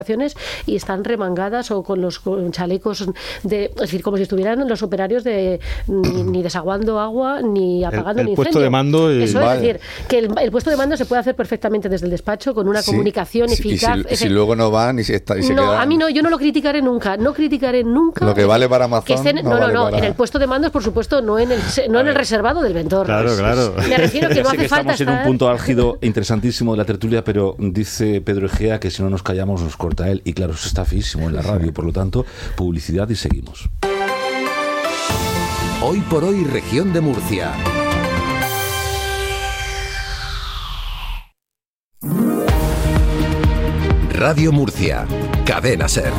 y están remangadas o con chalecos es decir, como si estuvieran los operarios ni desaguando agua ni apagando un incendio. Puesto de mando es decir, que el puesto de mando se puede hacer perfectamente desde el despacho con una comunicación eficaz. Si luego no van y se quedan... A mí no, yo no lo criticaré nunca. No criticaré nunca. Lo que vale para Amazon en el puesto de mandos, por supuesto, no en el reservado del vendedor. Claro. Me refiero que no hace falta estamos en un punto álgido interesantísimo de la tertulia, pero dice Pedro Egea que si no nos callamos nos corta él, y claro, eso está feísimo en la radio, por lo tanto, publicidad y seguimos. Hoy por hoy, región de Murcia. Radio Murcia, Cadena SER.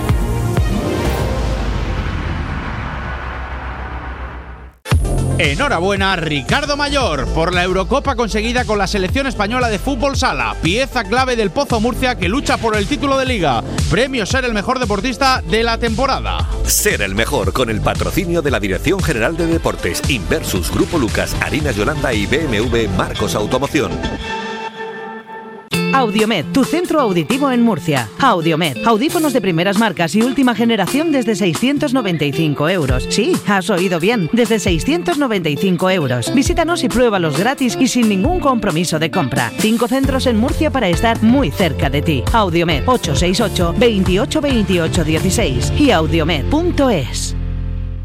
Enhorabuena, Ricardo Mayor, por la Eurocopa conseguida con la selección española de fútbol sala, pieza clave del Pozo Murcia que lucha por el título de Liga. Premio Ser el mejor deportista de la temporada. Ser el mejor con el patrocinio de la Dirección General de Deportes, Inversus, Grupo Lucas, Harinas Yolanda y BMW Marcos Automoción. Audiomed, tu centro auditivo en Murcia. Audiomed, audífonos de primeras marcas y última generación desde 695 euros. Sí, has oído bien, desde 695 euros. Visítanos y pruébalos gratis y sin ningún compromiso de compra. 5 centros en Murcia para estar muy cerca de ti. Audiomed, 868 28 28 16 y audiomed.es.